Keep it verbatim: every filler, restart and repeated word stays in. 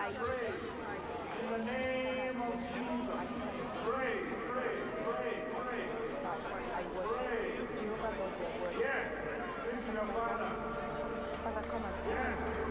pray. In the name of Jesus. Pray, pray, pray, pray. I worship Jehovah, Lord, your word. Yes. Speak to your Father. Father, come and take Yes.